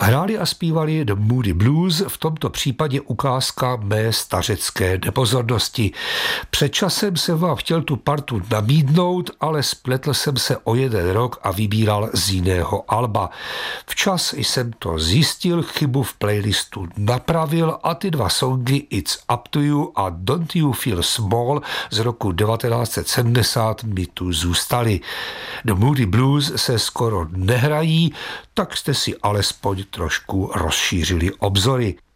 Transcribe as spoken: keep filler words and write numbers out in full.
Hráli a zpívali The Moody Blues, v tomto případě ukázka mé stařecké nepozornosti. Před časem jsem vám chtěl tu partu nabídnout, ale spletl jsem se o jeden rok a vybíral z jiného alba. Včas jsem to zjistil, chybu v playlistu napravil a ty dva songy It's Up to You a Don't You Feel Small z roku devatenáct set sedmdesát mi tu zůstaly. The Moody Blues se skoro nehrají, tak jste si alespoň trošku rozšířili obzory.